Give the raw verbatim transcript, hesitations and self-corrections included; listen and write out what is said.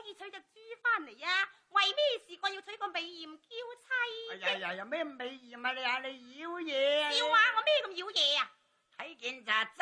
以娶隻豬翻嚟啊？為咩事個要娶個美艷嬌妻？ 哎呀呀呀，咩美艷啊你啊？你妖